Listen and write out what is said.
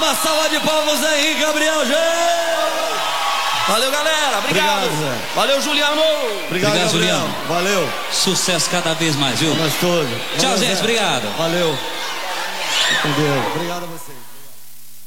Uma salva de palmas aí, Gabriel G. Valeu, galera. Obrigado. Valeu, Juliano. Obrigado, Juliano. Valeu. Sucesso cada vez mais, viu? Nós todos. Tchau, gente. Obrigado. Valeu. Entendeu? Obrigado a vocês.